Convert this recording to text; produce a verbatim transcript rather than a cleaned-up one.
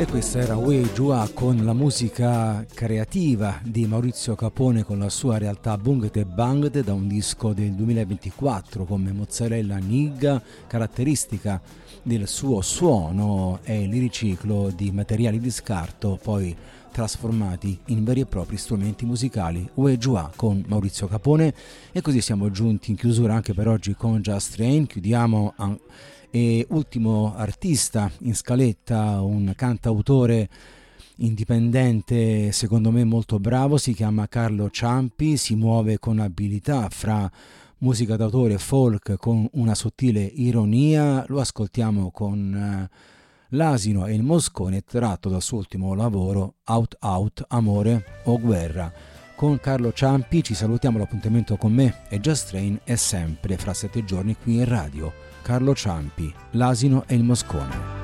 E questa era Wei Jua con la musica creativa di Maurizio Capone con la sua realtà Bungete Bangete da un disco del duemilaventiquattro come Mozzarella Nigga. Caratteristica del suo suono è il riciclo di materiali di scarto poi trasformati in veri e propri strumenti musicali. Wei Jua con Maurizio Capone. E così siamo giunti in chiusura anche per oggi con Just Train. Chiudiamo an- e ultimo artista in scaletta, un cantautore indipendente secondo me molto bravo, si chiama Carlo Ciampi, si muove con abilità fra musica d'autore e folk con una sottile ironia. Lo ascoltiamo con uh, L'asino e il moscone, tratto dal suo ultimo lavoro Out Out, Amore o Guerra. Con Carlo Ciampi ci salutiamo, l'appuntamento con me e Just Train è sempre fra sette giorni qui in radio. Carlo Ciampi, L'asino e il moscone.